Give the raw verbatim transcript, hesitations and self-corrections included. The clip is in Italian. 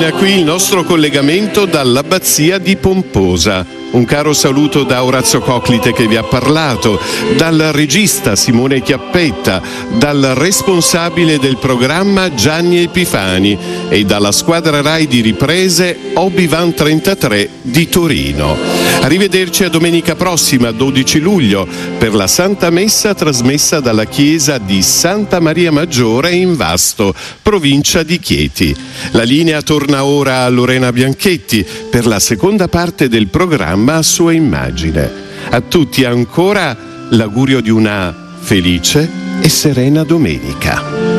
Termina qui il nostro collegamento dall'abbazia di Pomposa. Un caro saluto da Orazio Coclite che vi ha parlato, dal regista Simone Chiappetta, dal responsabile del programma Gianni Epifani e dalla squadra Rai di riprese Obi-Wan trentatré di Torino. Arrivederci a domenica prossima, dodici luglio, per la Santa Messa trasmessa dalla chiesa di Santa Maria Maggiore in Vasto, provincia di Chieti. La linea torna ora a Lorena Bianchetti per la seconda parte del programma a sua immagine. A tutti ancora l'augurio di una felice e serena domenica.